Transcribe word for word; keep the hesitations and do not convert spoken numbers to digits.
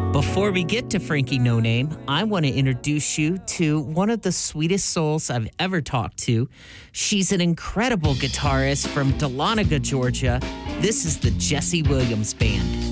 Before we get to Frankie No Name, I want to introduce you to one of the sweetest souls I've ever talked to. She's an incredible guitarist from Dahlonega, Georgia. This is the Jesse Williams Band.